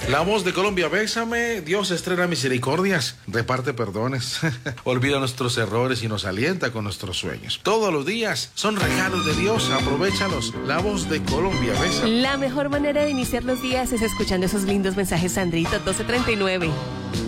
La voz de Colombia, bésame. Dios estrena misericordias, reparte perdones, olvida nuestros errores y nos alienta con nuestros sueños. Todos los días son regalos de Dios, aprovéchalos. La voz de Colombia, bésame. La mejor manera de iniciar los días es escuchando esos lindos mensajes, Sandrito. 12:39.